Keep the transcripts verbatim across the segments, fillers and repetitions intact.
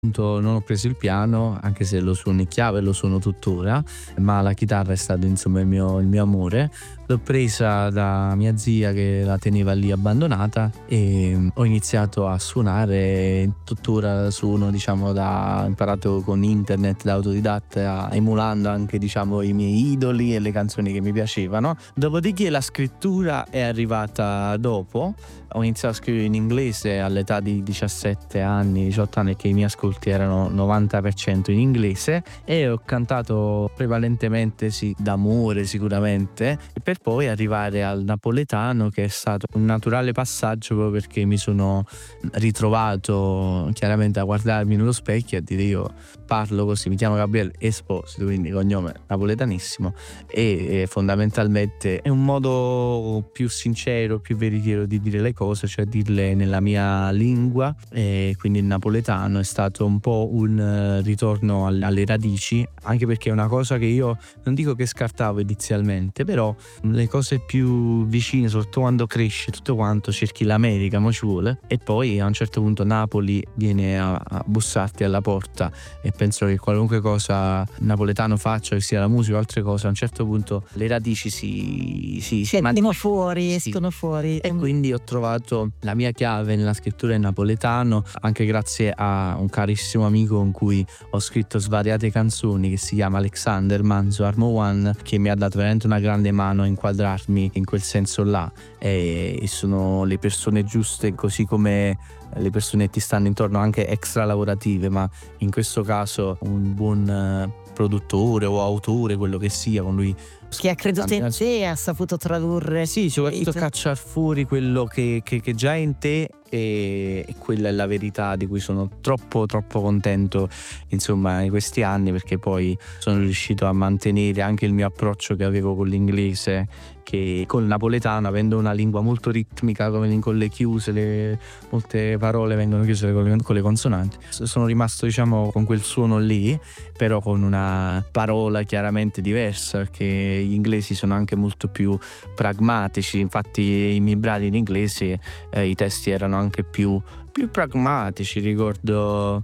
Non ho preso il piano, anche se lo suono in chiave, lo suono tuttora, ma la chitarra è stato insomma il mio, il mio amore. L'ho presa da mia zia che la teneva lì abbandonata e ho iniziato a suonare, tuttora suono, diciamo, da ho imparato con internet da autodidatta, emulando anche, diciamo, i miei idoli e le canzoni che mi piacevano. Dopodiché la scrittura è arrivata dopo. Ho iniziato a scrivere in inglese all'età di diciassette anni, diciotto anni, che i miei ascolti erano novanta per cento in inglese, e ho cantato prevalentemente sì, d'amore sicuramente, per poi arrivare al napoletano, che è stato un naturale passaggio proprio perché mi sono ritrovato chiaramente a guardarmi nello specchio e a dire: io parlo così, mi chiamo Gabriele Esposito, quindi cognome napoletanissimo, e, e fondamentalmente è un modo più sincero, più veritiero di dire le cose, cioè dirle nella mia lingua, e quindi il napoletano è stato un po' un ritorno alle radici, anche perché è una cosa che io non dico che scartavo inizialmente, però le cose più vicine, soprattutto quando cresci tutto quanto, cerchi l'America, mo ci vuole, e poi a un certo punto Napoli viene a, a bussarti alla porta, e penso che qualunque cosa napoletano faccia, che sia la musica o altre cose, a un certo punto le radici si si, si escono fuori, sì. escono fuori. E quindi ho trovato la mia chiave nella scrittura in napoletano, anche grazie a un carissimo amico con cui ho scritto svariate canzoni, che si chiama Alexander Manzo Armo One, che mi ha dato veramente una grande mano a inquadrarmi in quel senso là, e sono le persone giuste, così come le persone che ti stanno intorno, anche extra lavorative, ma in questo caso un buon produttore o autore, quello che sia, con lui che ha creduto in te, ha saputo tradurre. Sì, soprattutto cacciar fuori quello che, che, che già è in te, e, e quella è la verità di cui sono troppo troppo contento, insomma, in questi anni, perché poi sono riuscito a mantenere anche il mio approccio che avevo con l'inglese, che col napoletano, avendo una lingua molto ritmica, come con le chiuse, le, molte parole vengono chiuse con le, con le consonanti. Sono rimasto, diciamo, con quel suono lì, però con una parola chiaramente diversa, perché gli inglesi sono anche molto più pragmatici. Infatti i miei brani in inglese, eh, i testi erano anche più, più pragmatici. Ricordo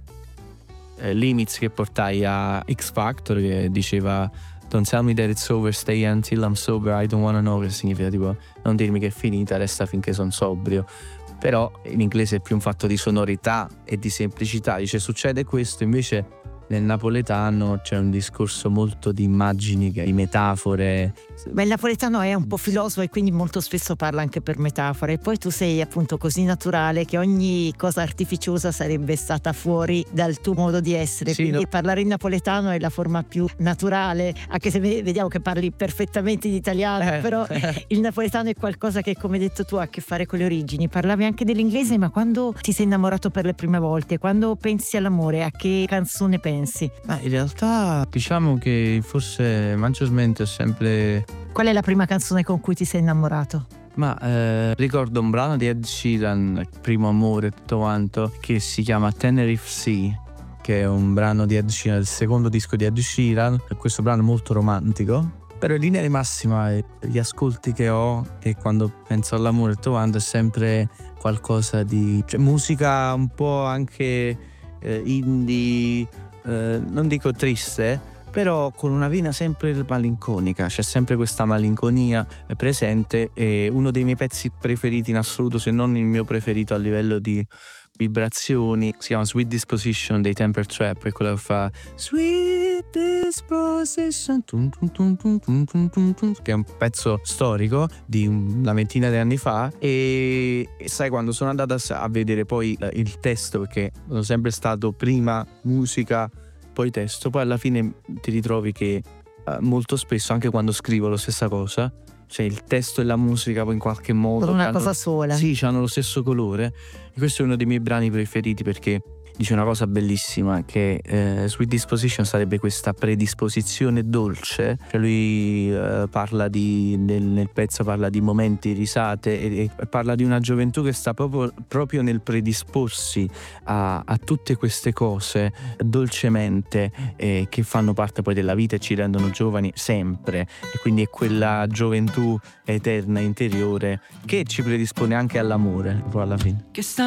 eh, Limits che portai a X Factor, che diceva "Don't tell me that it's over, stay until I'm sober, I don't wanna know", che significa tipo non dirmi che è finita, resta finché sono sobrio. Però in inglese è più un fatto di sonorità e di semplicità, dice succede questo. Invece nel napoletano c'è un discorso molto di immagini, di metafore. Ma il napoletano è un po' filosofo e quindi molto spesso parla anche per metafore. E poi tu sei appunto così naturale che ogni cosa artificiosa sarebbe stata fuori dal tuo modo di essere. Sì, quindi no? Parlare in napoletano è la forma più naturale, anche se vediamo che parli perfettamente in italiano, Eh. però il napoletano è qualcosa che, come hai detto tu, ha a che fare con le origini. Parlavi anche dell'inglese, ma quando ti sei innamorato per le prime volte, quando pensi all'amore, a che canzone pensi? Ma in realtà diciamo che forse maggiormente ho sempre... Qual è la prima canzone con cui ti sei innamorato? Ma eh, ricordo un brano di Ed Sheeran, Primo amore, tutto quanto, che si chiama Tenerife Sea, che è un brano di Ed Sheeran, il secondo disco di Ed Sheeran. È questo brano molto romantico, però in linea di massima gli ascolti che ho, e quando penso all'amore tutto quanto, è sempre qualcosa di... cioè musica un po' anche eh, indie, eh, non dico triste, però con una vena sempre malinconica. C'è sempre questa malinconia presente, e uno dei miei pezzi preferiti in assoluto, se non il mio preferito a livello di vibrazioni, si chiama Sweet Disposition dei Temper Trap, è quello che fa Sweet Disposition, tum, tum, tum, tum, tum, tum, tum, tum, che è un pezzo storico di una ventina di anni fa. E, e sai, quando sono andato a, a vedere poi il testo, perché sono sempre stato prima musica poi testo, poi alla fine ti ritrovi che uh, molto spesso, anche quando scrivo la stessa cosa, cioè il testo e la musica poi in qualche modo Per una hanno, cosa sola. sì, hanno lo stesso colore. E questo è uno dei miei brani preferiti, perché dice una cosa bellissima, che eh, Sweet Disposition sarebbe questa predisposizione dolce. Cioè lui eh, parla di nel, nel pezzo parla di momenti, risate, e, e parla di una gioventù che sta proprio, proprio nel predisporsi a, a tutte queste cose dolcemente, eh, che fanno parte poi della vita e ci rendono giovani sempre. E quindi è quella gioventù eterna interiore che ci predispone anche all'amore, poi alla fine. Che sta